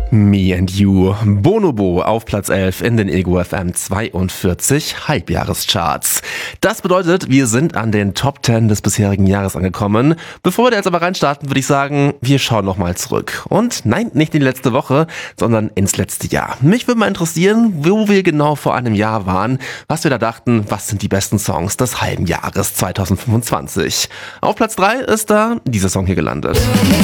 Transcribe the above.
Me and You, Bonobo auf Platz 11 in den Ego FM 42 Halbjahrescharts. Das bedeutet, wir sind an den Top 10 des bisherigen Jahres angekommen. Bevor wir da jetzt aber reinstarten, würde ich sagen, wir schauen nochmal zurück. Und nein, nicht in die letzte Woche, sondern ins letzte Jahr. Mich würde mal interessieren, wo wir genau vor einem Jahr waren, was wir da dachten, was sind die besten Songs des halben Jahres 2025. Auf Platz 3 ist da dieser Song hier gelandet.